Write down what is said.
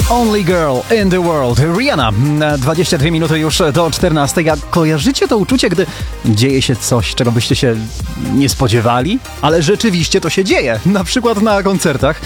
Only Girl in the World. Rihanna. 22 minuty już do 14. Jak kojarzycie to uczucie, gdy dzieje się coś, czego byście się nie spodziewali? Ale rzeczywiście to się dzieje. Na przykład na koncertach.